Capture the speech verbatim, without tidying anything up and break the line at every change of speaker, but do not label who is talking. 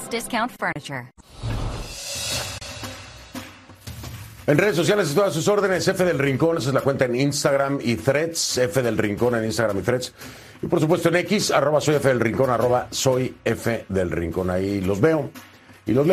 Best Discount Furniture.
En redes sociales estoy a sus órdenes, F del Rincón, esa es la cuenta en Instagram y Threads, F del Rincón en Instagram y Threads. Y por supuesto en X, arroba soy F del Rincón, arroba soy F del Rincón. Ahí los veo y los leo.